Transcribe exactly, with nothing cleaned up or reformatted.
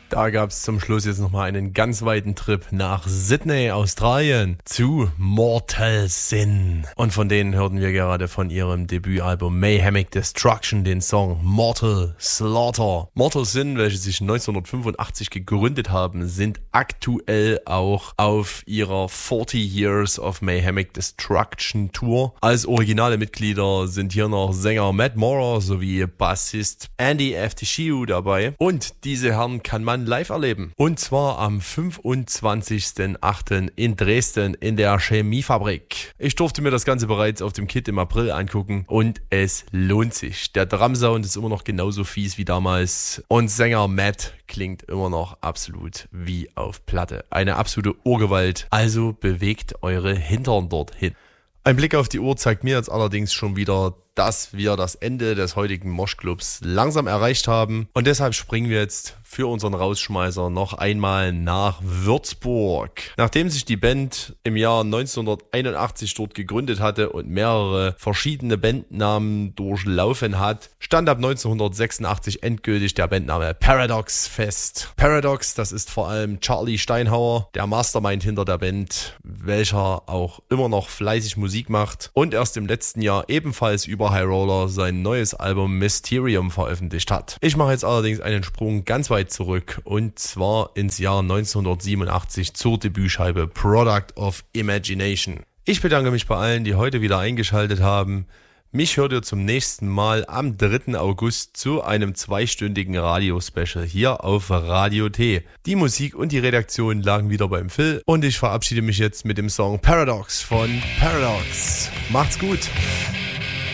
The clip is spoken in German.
Da gab es zum Schluss jetzt nochmal einen ganz weiten Trip nach Sydney, Australien, zu Mortal Sin. Und von denen hörten wir gerade von ihrem Debütalbum Mayhemic Destruction den Song Mortal Slaughter. Mortal Sin, welche sich neunzehnhundertfünfundachtzig gegründet haben, sind aktuell auch auf ihrer forty Years of Mayhemic Destruction Tour. Als originale Mitglieder sind hier noch Sänger Matt Maurer sowie Bassist Andy Eftishiu dabei. Und diese Herren kann man live erleben. Und zwar am fünfundzwanzigsten achten in Dresden in der Chemiefabrik. Ich durfte mir das Ganze bereits auf dem Kit im April angucken und es lohnt sich. Der Drumsound ist immer noch genauso fies wie damals und Sänger Matt klingt immer noch absolut wie auf Platte. Eine absolute Urgewalt. Also bewegt eure Hintern dorthin. Ein Blick auf die Uhr zeigt mir jetzt allerdings schon wieder, dass wir das Ende des heutigen Moshclubs langsam erreicht haben. Und deshalb springen wir jetzt für unseren Rausschmeißer noch einmal nach Würzburg. Nachdem sich die Band im Jahr neunzehnhunderteinundachtzig dort gegründet hatte und mehrere verschiedene Bandnamen durchlaufen hat, stand ab neunzehnhundertsechsundachtzig endgültig der Bandname Paradox fest. Paradox, das ist vor allem Charlie Steinhauer, der Mastermind hinter der Band, welcher auch immer noch fleißig Musik macht und erst im letzten Jahr ebenfalls über High Roller sein neues Album Mysterium veröffentlicht hat. Ich mache jetzt allerdings einen Sprung ganz weit zurück und zwar ins Jahr neunzehnhundertsiebenundachtzig zur Debütscheibe Product of Imagination. Ich bedanke mich bei allen, die heute wieder eingeschaltet haben. Mich hört ihr zum nächsten Mal am dritten August zu einem zweistündigen Radio-Special hier auf Radio T. Die Musik und die Redaktion lagen wieder beim Phil und ich verabschiede mich jetzt mit dem Song Paradox von Paradox. Macht's gut!